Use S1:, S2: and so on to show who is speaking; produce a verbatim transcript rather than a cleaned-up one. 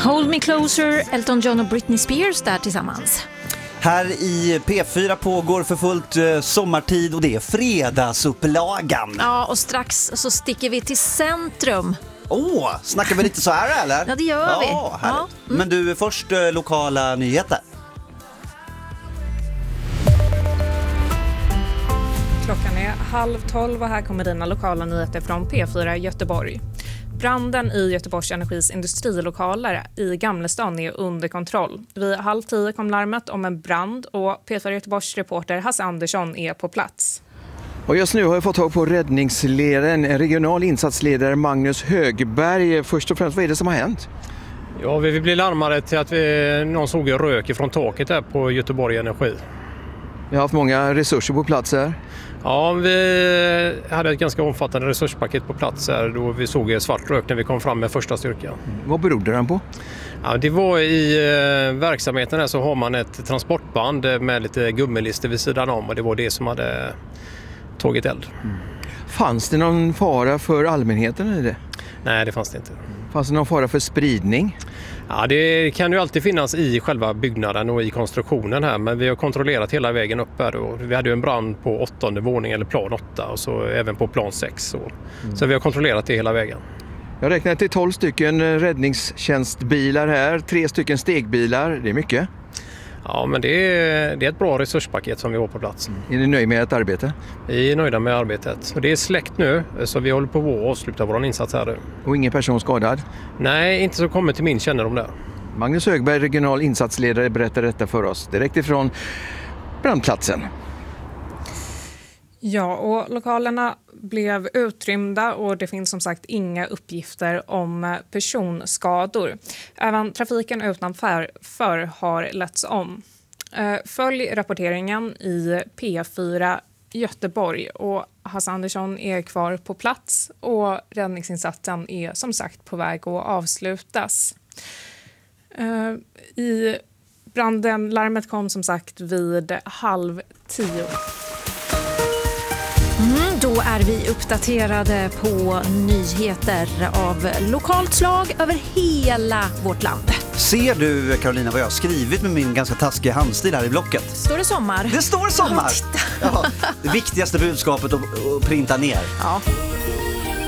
S1: Hold Me Closer, Elton John och Britney Spears där tillsammans.
S2: Här i P fyra pågår för fullt eh, sommartid och det är fredagsupplagan.
S1: Ja, och strax så sticker vi till centrum.
S2: Åh, oh, snackar vi lite så här eller?
S1: Ja, det gör
S2: ja,
S1: vi.
S2: Ja,
S1: mm.
S2: Men du, först eh, lokala nyheter.
S3: Klockan är halv tolv och här kommer dina lokala nyheter från P fyra Göteborg. Branden i Göteborgs Energis industrilokaler i Gamlestan är under kontroll. Vid halv tio kom larmet om en brand och P fyra Göteborgs reporter Hasse Andersson är på plats.
S4: Och just nu har jag fått tag på räddningsledaren, regional insatsledare Magnus Högberg. Först och främst, vad är det som har hänt?
S5: Ja, vi blir larmade till att vi, någon såg rök från taket där på Göteborg Energi.
S4: Vi har haft många resurser på plats här.
S5: Ja, vi hade ett ganska omfattande resurspaket på plats här då vi såg svart rök när vi kom fram med första styrkan.
S4: Vad berodde den på?
S5: Ja, det var i eh, verksamheten här så har man ett transportband med lite gummilister vid sidan om och det var det som hade tagit eld.
S4: Mm. Fanns det någon fara för allmänheten i det?
S5: Nej, det fanns det inte.
S4: Fanns det någon fara för spridning?
S5: Ja, det kan ju alltid finnas i själva byggnaden och i konstruktionen här, men vi har kontrollerat hela vägen upp här och vi hade ju en brand på åttonde våning eller plan åtta och så även på plan sex. Så, mm. så vi har kontrollerat det hela vägen.
S4: Jag räknar till tolv stycken räddningstjänstbilar här, tre stycken stegbilar, det är mycket.
S5: Ja, men det är, det är ett bra resurspaket som vi har på plats.
S4: Mm. Är ni nöjda med ert arbete?
S5: Vi är nöjda med arbetet. Och det är släckt nu, så vi håller på att avsluta vår insats här nu.
S4: Och ingen person skadad?
S5: Nej, inte så kommer till min kännedom där.
S4: Magnus Högberg, regional insatsledare, berättar detta för oss direkt ifrån brandplatsen.
S3: Ja, och lokalerna blev utrymda och det finns som sagt inga uppgifter om personskador. Även trafiken utanför för har letts om. Följ rapporteringen i P fyra Göteborg och Hasse Andersson är kvar på plats och räddningsinsatsen är som sagt på väg att avslutas. I branden, larmet kom som sagt vid halv tio.
S1: Mm, då är vi uppdaterade på nyheter av lokalt slag över hela vårt land.
S2: Ser du, Carolina, vad jag har skrivit med min ganska taskiga handstil här i blocket?
S1: Står det sommar?
S2: Det står sommar!
S1: Ja,
S2: ja, det viktigaste budskapet att, att printa ner.
S1: Ja.